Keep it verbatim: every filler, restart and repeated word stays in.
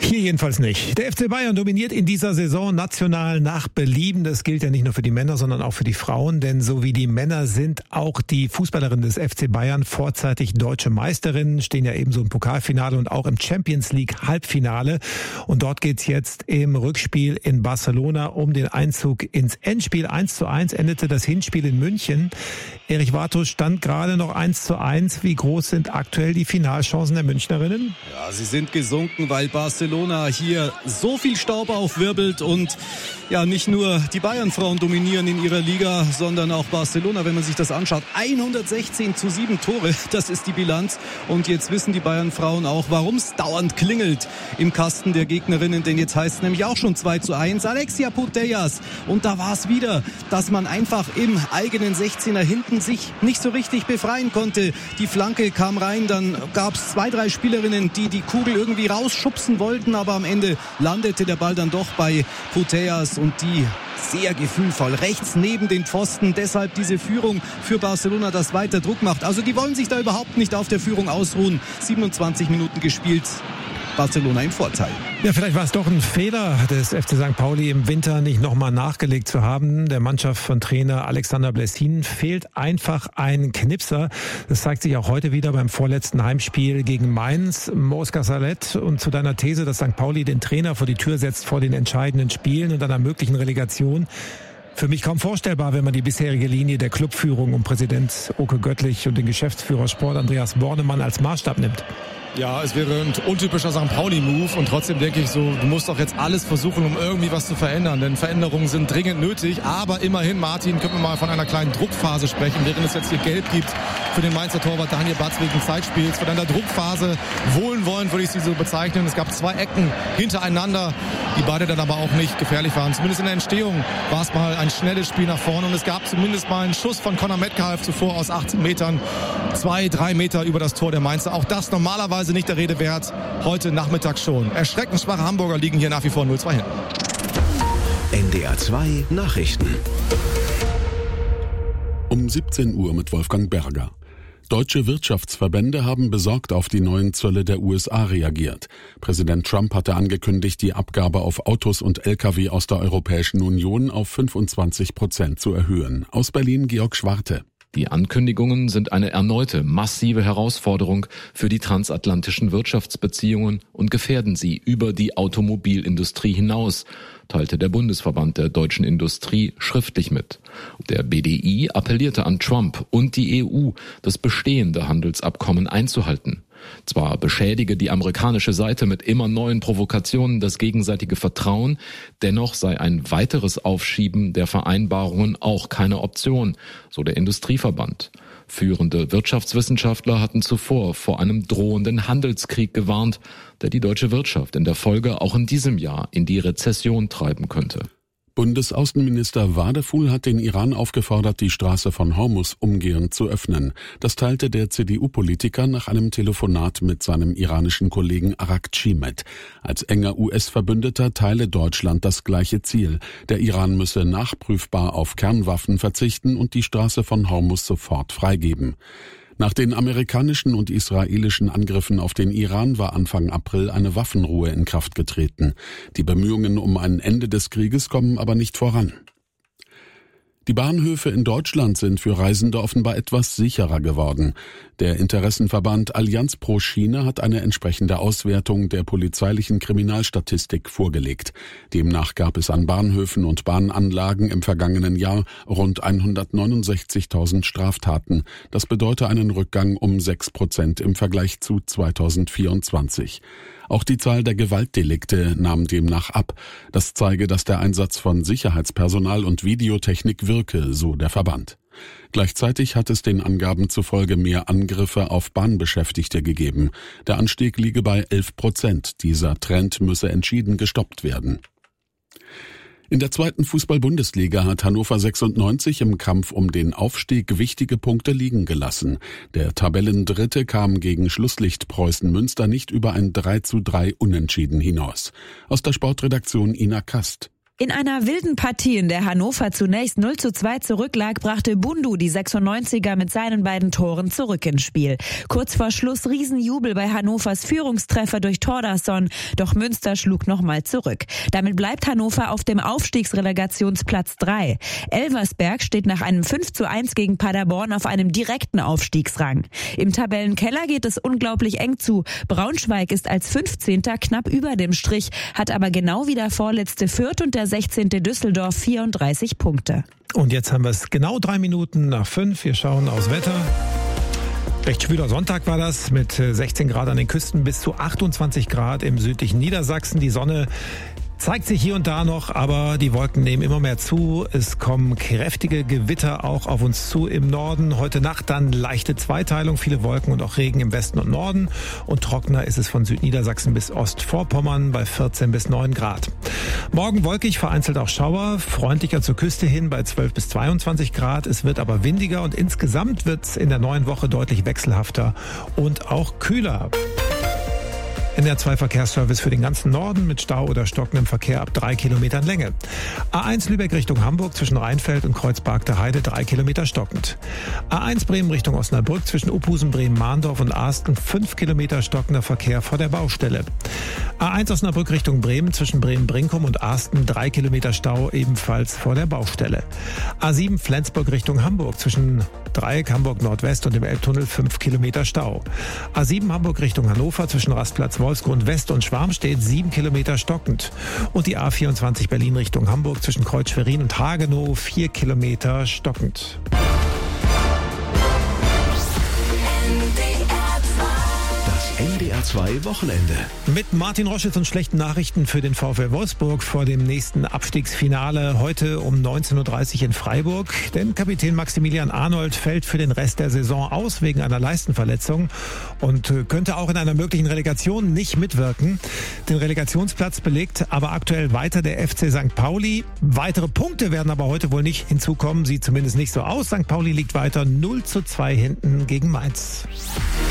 Hier jedenfalls nicht. Der F C Bayern dominiert in dieser Saison national nach Belieben. Das gilt ja nicht nur für die Männer, sondern auch für die Frauen. Denn so wie die Männer sind auch die Fußballerinnen des F C Bayern vorzeitig deutsche Meisterinnen, stehen ja ebenso im Pokalfinale und auch im Champions League Halbfinale. Und dort geht's jetzt im Rückspiel in Barcelona um den Einzug ins Endspiel. eins zu eins endete das Hinspiel in München. Erich Wartusch, stand gerade noch eins zu eins. Wie groß sind aktuell die Finalchancen der Münchnerinnen? Ja, sie sind gesunken, weil Barcelona hier so viel Staub aufwirbelt und ja, nicht nur die Bayern-Frauen dominieren in ihrer Liga, sondern auch Barcelona, wenn man sich das anschaut. hundertsechzehn zu sieben Tore, das ist die Bilanz. Und jetzt wissen die Bayern-Frauen auch, warum es dauernd klingelt im Kasten der Gegnerinnen, denn jetzt heißt es nämlich auch schon zwei zu eins. Alexia Putellas. Und da war es wieder, dass man einfach im eigenen sechzehner hinten sich nicht so richtig befreien konnte. Die Flanke kam rein, dann gab es zwei, drei Spielerinnen, die die Kugel irgendwie rausschubsen wollten, aber am Ende landete der Ball dann doch bei Putellas und die sehr gefühlvoll rechts neben den Pfosten. Deshalb diese Führung für Barcelona, das weiter Druck macht. Also die wollen sich da überhaupt nicht auf der Führung ausruhen. siebenundzwanzig Minuten gespielt. Barcelona im Vorteil. Ja, vielleicht war es doch ein Fehler des F C Sankt Pauli im Winter nicht nochmal nachgelegt zu haben. Der Mannschaft von Trainer Alexander Blessin fehlt einfach ein Knipser. Das zeigt sich auch heute wieder beim vorletzten Heimspiel gegen Mainz. Moska Salet, und zu deiner These, dass Sankt Pauli den Trainer vor die Tür setzt vor den entscheidenden Spielen und einer möglichen Relegation. Für mich kaum vorstellbar, wenn man die bisherige Linie der Clubführung um Präsident Oke Göttlich und den Geschäftsführer Sport Andreas Bornemann als Maßstab nimmt. Ja, es wäre ein untypischer Sankt Pauli-Move und trotzdem denke ich so, du musst doch jetzt alles versuchen, um irgendwie was zu verändern, denn Veränderungen sind dringend nötig, aber immerhin, Martin, können wir mal von einer kleinen Druckphase sprechen, während es jetzt hier Gelb gibt für den Mainzer Torwart Daniel Batz wegen Zeitspiels. Von einer Druckphase, wohlwollend würde ich sie so bezeichnen. Es gab zwei Ecken hintereinander, die beide dann aber auch nicht gefährlich waren. Zumindest in der Entstehung war es mal ein schnelles Spiel nach vorne und es gab zumindest mal einen Schuss von Conor Metcalf zuvor aus achtzehn Metern, zwei, drei Meter über das Tor der Mainzer. Auch das normalerweise nicht der Rede wert, heute Nachmittag schon. Erschreckend schwache Hamburger liegen hier nach wie vor null zwei hinten. N D R zwei Nachrichten. Um siebzehn Uhr mit Wolfgang Berger. Deutsche Wirtschaftsverbände haben besorgt auf die neuen Zölle der U S A reagiert. Präsident Trump hatte angekündigt, die Abgabe auf Autos und L K W aus der Europäischen Union auf fünfundzwanzig Prozent zu erhöhen. Aus Berlin Georg Schwarte. Die Ankündigungen sind eine erneute massive Herausforderung für die transatlantischen Wirtschaftsbeziehungen und gefährden sie über die Automobilindustrie hinaus, teilte der Bundesverband der deutschen Industrie schriftlich mit. Der B D I appellierte an Trump und die E U, das bestehende Handelsabkommen einzuhalten. Zwar beschädige die amerikanische Seite mit immer neuen Provokationen das gegenseitige Vertrauen, dennoch sei ein weiteres Aufschieben der Vereinbarungen auch keine Option, so der Industrieverband. Führende Wirtschaftswissenschaftler hatten zuvor vor einem drohenden Handelskrieg gewarnt, der die deutsche Wirtschaft in der Folge auch in diesem Jahr in die Rezession treiben könnte. Bundesaußenminister Wadefuhl hat den Iran aufgefordert, die Straße von Hormuz umgehend zu öffnen. Das teilte der C D U-Politiker nach einem Telefonat mit seinem iranischen Kollegen Arakchi mit. Als enger U S-Verbündeter teile Deutschland das gleiche Ziel. Der Iran müsse nachprüfbar auf Kernwaffen verzichten und die Straße von Hormuz sofort freigeben. Nach den amerikanischen und israelischen Angriffen auf den Iran war Anfang April eine Waffenruhe in Kraft getreten. Die Bemühungen um ein Ende des Krieges kommen aber nicht voran. Die Bahnhöfe in Deutschland sind für Reisende offenbar etwas sicherer geworden. Der Interessenverband Allianz pro Schiene hat eine entsprechende Auswertung der polizeilichen Kriminalstatistik vorgelegt. Demnach gab es an Bahnhöfen und Bahnanlagen im vergangenen Jahr rund hundertneunundsechzigtausend Straftaten. Das bedeutet einen Rückgang um sechs Prozent im Vergleich zu zweitausendvierundzwanzig. Auch die Zahl der Gewaltdelikte nahm demnach ab. Das zeige, dass der Einsatz von Sicherheitspersonal und Videotechnik wirke, so der Verband. Gleichzeitig hat es den Angaben zufolge mehr Angriffe auf Bahnbeschäftigte gegeben. Der Anstieg liege bei elf Prozent. Dieser Trend müsse entschieden gestoppt werden. In der zweiten Fußball-Bundesliga hat Hannover sechsundneunzig im Kampf um den Aufstieg wichtige Punkte liegen gelassen. Der Tabellendritte kam gegen Schlusslicht Preußen Münster nicht über ein drei zu drei Unentschieden hinaus. Aus der Sportredaktion Ina Kast. In einer wilden Partie, in der Hannover zunächst null zu zwei zurücklag, brachte Bundu die sechsundneunziger mit seinen beiden Toren zurück ins Spiel. Kurz vor Schluss Riesenjubel bei Hannovers Führungstreffer durch Thordarson, doch Münster schlug nochmal zurück. Damit bleibt Hannover auf dem Aufstiegsrelegationsplatz drei. Elversberg steht nach einem fünf zu eins gegen Paderborn auf einem direkten Aufstiegsrang. Im Tabellenkeller geht es unglaublich eng zu. Braunschweig ist als fünfzehnter knapp über dem Strich, hat aber genau wie der vorletzte Fürth und der sechzehnte Düsseldorf vierunddreißig Punkte. Und jetzt haben wir es genau drei Minuten nach fünf. Wir schauen aufs Wetter. Recht schwüler Sonntag war das mit sechzehn Grad an den Küsten bis zu achtundzwanzig Grad im südlichen Niedersachsen. Die Sonne zeigt sich hier und da noch, aber die Wolken nehmen immer mehr zu. Es kommen kräftige Gewitter auch auf uns zu im Norden. Heute Nacht dann leichte Zweiteilung, viele Wolken und auch Regen im Westen und Norden. Und trockener ist es von Südniedersachsen bis Ostvorpommern bei vierzehn bis neun Grad. Morgen wolkig, vereinzelt auch Schauer, freundlicher zur Küste hin bei zwölf bis zweiundzwanzig Grad. Es wird aber windiger und insgesamt wird es in der neuen Woche deutlich wechselhafter und auch kühler. N D R zwei Verkehrsservice für den ganzen Norden mit Stau oder stockendem Verkehr ab drei Kilometern Länge. A eins Lübeck Richtung Hamburg zwischen Rheinfeld und Kreuzberg der Heide drei Kilometer stockend. A eins Bremen Richtung Osnabrück zwischen Uphusen, Bremen, Mahndorf und Arsten fünf Kilometer stockender Verkehr vor der Baustelle. A eins Osnabrück Richtung Bremen zwischen Bremen-Brinkum und Arsten drei Kilometer Stau ebenfalls vor der Baustelle. A sieben Flensburg Richtung Hamburg zwischen Dreieck Hamburg Nordwest und dem Elbtunnel fünf Kilometer Stau. A sieben Hamburg Richtung Hannover zwischen Rastplatz Wolfsgrund West und Schwarmstedt sieben Kilometer stockend. Und die A vierundzwanzig Berlin Richtung Hamburg zwischen Kreuz Schwerin und Hagenow vier Kilometer stockend. N D R zwei Wochenende. Mit Martin Roschitz und schlechten Nachrichten für den VfL Wolfsburg vor dem nächsten Abstiegsfinale heute um neunzehn Uhr dreißig in Freiburg. Denn Kapitän Maximilian Arnold fällt für den Rest der Saison aus wegen einer Leistenverletzung und könnte auch in einer möglichen Relegation nicht mitwirken. Den Relegationsplatz belegt aber aktuell weiter der F C Sankt Pauli. Weitere Punkte werden aber heute wohl nicht hinzukommen, sieht zumindest nicht so aus. Sankt Pauli liegt weiter null zu zwei hinten gegen Mainz.